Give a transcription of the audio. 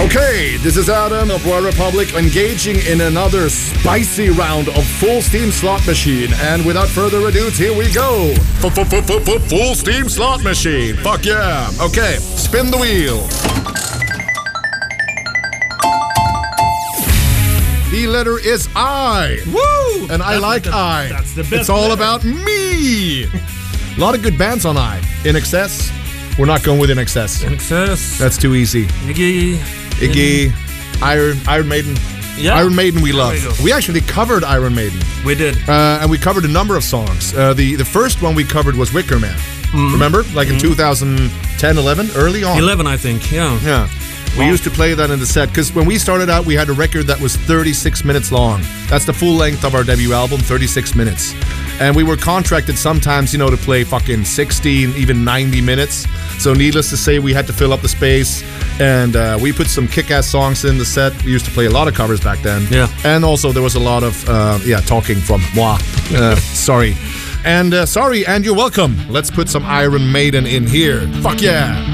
Okay, this is Adam of Royal Republic engaging in another spicy round of Full Steam Slot Machine. And without further ado, here we go. Full Steam Slot Machine. Fuck yeah. Okay, spin the wheel. The letter is I. Woo! And I like I. That's the best. It's all letter. about me. A lot of good bands on I. In Excess. We're not going with In Excess. Excess. That's too easy. Iggy, Iron Maiden. Yeah. Iron Maiden we love. There we go. We actually covered Iron Maiden. We did. And we covered a number of songs. The first one we covered was Wicker Man. Remember? Like in 2010, 11, early on. 11, I think. Yeah. Yeah. We used to play that in the set because when we started out, we had a record that was 36 minutes long. That's the full length of our debut album, 36 minutes. And we were contracted sometimes, to play fucking 16, even 90 minutes. So needless to say, we had to fill up the space. And we put some kick-ass songs in the set. We used to play a lot of covers back then. Yeah. And also there was a lot of, talking from moi. Sorry. And sorry, and you're welcome. Let's put some Iron Maiden in here. Fuck yeah.